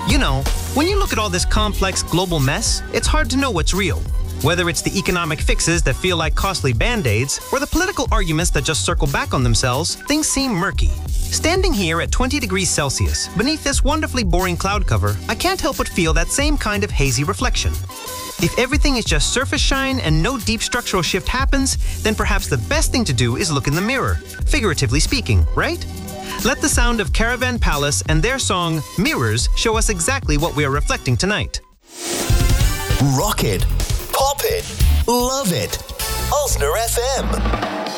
You know, when you look at all this complex global mess, it's hard to know what's real. Whether it's the economic fixes that feel like costly band-aids or the political arguments that just circle back on themselves, things seem murky. Standing here at 20 degrees Celsius, beneath this wonderfully boring cloud cover, I can't help but feel that same kind of hazy reflection. If everything is just surface shine and no deep structural shift happens, then perhaps the best thing to do is look in the mirror, figuratively speaking, right? Let the sound of Caravan Palace and their song, Mirrors, show us exactly what we are reflecting tonight. Rock it, pop it, love it. Ulster FM.